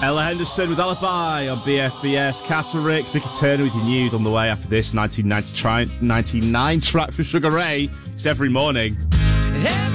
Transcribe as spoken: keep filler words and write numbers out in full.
Ella Henderson with Alibi on B F B S. Cat and Rick, Vicky Turner with your news on the way after this nineteen ninety-nine track for Sugar Ray. It's every morning.